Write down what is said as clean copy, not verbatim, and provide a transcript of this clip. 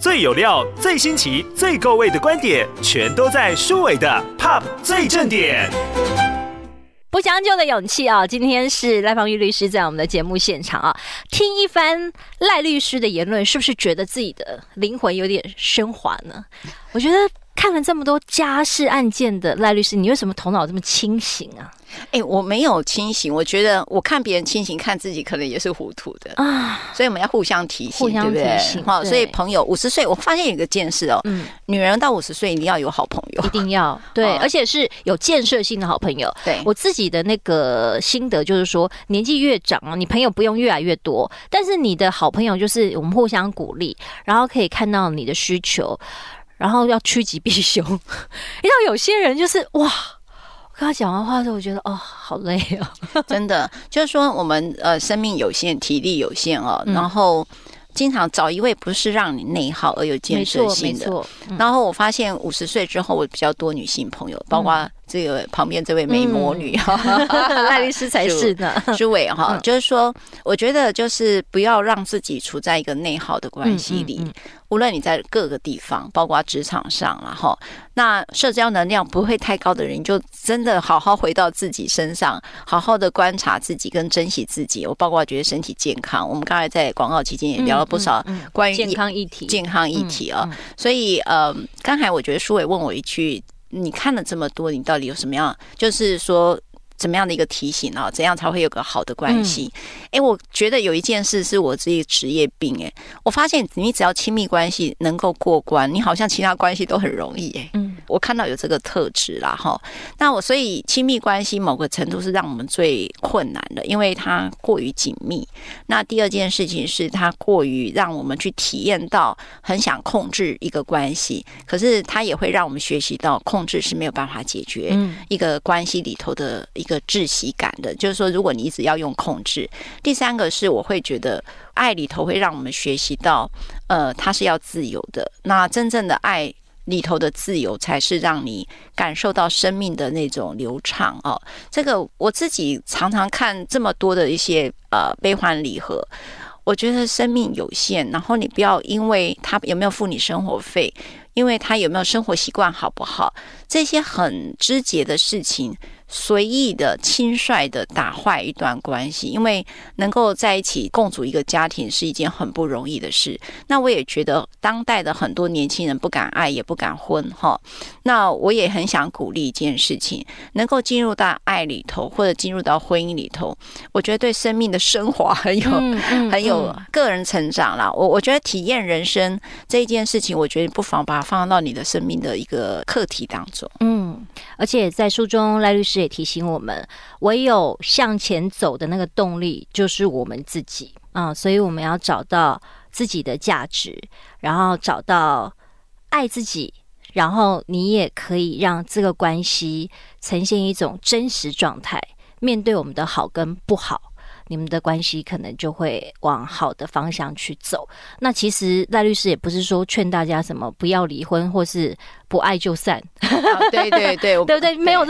最有料、最新奇、最够味的观点，全都在舒伟的 Pop 最正点。 不将就的勇气啊！今天是赖芳玉律师在我们的节目现场啊，听一番赖律师的言论，是不是觉得自己的灵魂有点升华呢？我觉得看了这么多家事案件的赖律师，你为什么头脑这么清醒啊？ 我没有清醒，我觉得我看别人清醒，看自己可能也是糊涂的啊，所以我们要互相提醒，对不对？好，所以朋友50岁，我发现有一个件事哦，女人到50岁一定要有好朋友， 一定要对，而且是有建设性的好朋友。对，我自己的那个心得就是说，年纪越长啊，你朋友不用越来越多，但是你的好朋友就是我们互相鼓励，然后可以看到你的需求，然后要趋吉避凶。你知道有些人就是哇。跟他讲完话的时候，我觉得好累哦， 真的，就是说我们生命有限，体力有限哦，然后经常找一位不是让你内耗而有建设性的。然后我发现50岁之后，我比较多女性朋友，包括这个旁边这位美魔女赖律师才是呢， 朱伟哈，就是说，我觉得就是不要让自己处在一个内耗的关系里。无论你在各个地方，包括职场上，然后那社交能量不会太高的人，就真的好好回到自己身上，好好的观察自己跟珍惜自己。我包括觉得身体健康，我们刚才在广告期间也聊了不少关于健康议题啊。所以刚才我觉得舒伟问我一句，你看了这么多，你到底有什么样，就是说怎么样的一个提醒啊？怎样才会有个好的关系？我觉得有一件事是我自己职业病我发现你只要亲密关系能够过关，你好像其他关系都很容易我看到有这个特质啦哈。那所以亲密关系某个程度是让我们最困难的，因为它过于紧密。那第二件事情是它过于让我们去体验到很想控制一个关系，可是它也会让我们学习到控制是没有办法解决一个关系里头的一个窒息感的，就是说如果你一直要用控制。第三个是我会觉得爱里头会让我们学习到它是要自由的，那真正的爱里头的自由才是让你感受到生命的那种流畅这个我自己常常看这么多的一些悲欢离合，我觉得生命有限，然后你不要因为他有没有付你生活费，因为他有没有生活习惯好不好，这些很枝节的事情随意的轻率的打坏一段关系，因为能够在一起共组一个家庭是一件很不容易的事。那我也觉得当代的很多年轻人不敢爱也不敢婚那我也很想鼓励一件事情，能够进入到爱里头或者进入到婚姻里头，我觉得对生命的升华很有个人成长啦。我觉得体验人生这一件事情，我觉得不妨把它放到你的生命的一个课题当中。 而且在书中赖律师也提醒我们，唯有向前走的那个动力就是我们自己所以我们要找到自己的价值，然后找到爱自己，然后你也可以让这个关系呈现一种真实状态，面对我们的好跟不好，你们的关系可能就会往好的方向去走。那其实赖律师也不是说劝大家什么不要离婚或是不爱就散对对对， 对不对？没有